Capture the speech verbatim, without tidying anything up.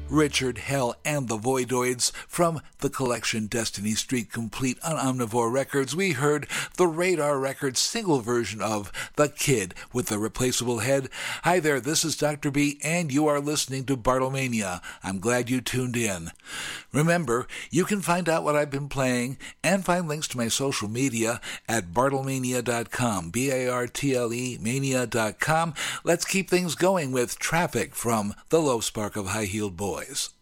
Richard Hell and the Voidoids. From the collection Destiny Street Complete on Omnivore Records, we heard the Radar Records single version of The Kid with the Replaceable Head. Hi there, this is Doctor B, and you are listening to Bartlemania. I'm glad you tuned in. Remember, you can find out what I've been playing and find links to my social media at bartlemania dot com, B A R T L E mania dot com. Let's keep things going with Traffic from the Low Spark of High Heeled Boys.